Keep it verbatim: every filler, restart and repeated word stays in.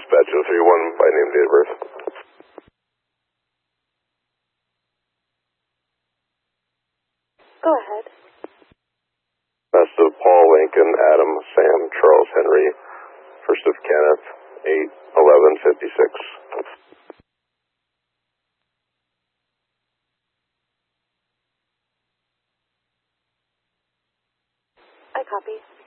Dispatch oh three one by name, date of birth. Go ahead. Last of Paul, Lincoln, Adam, Sam, Charles, Henry. First of Kenneth, eight eleven fifty-six. I copy.